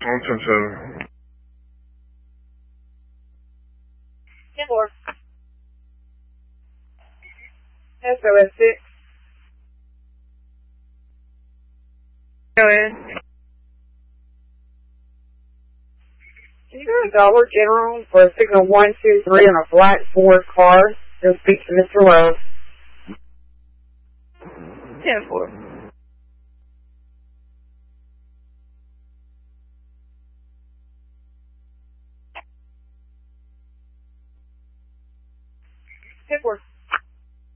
177. 10-4. SOS 6. Go ahead. Can you go to Dollar General for a signal 123 on a black Ford car? You'll speak to Mr. Love. 10-4. Good work.